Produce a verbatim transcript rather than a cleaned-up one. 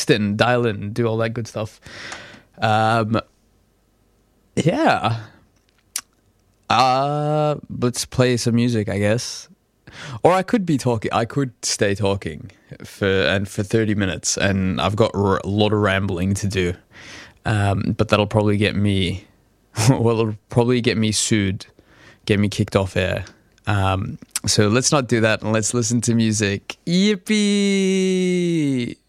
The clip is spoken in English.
text in, dial in, do all that good stuff. Um, yeah. Uh, let's play some music, I guess. Or I could be talking. I could stay talking for and for thirty minutes, and I've got r- a lot of rambling to do. Um, but that'll probably get me. Well, it'll probably get me sued, get me kicked off air. Um, so let's not do that, and let's listen to music. Yippee!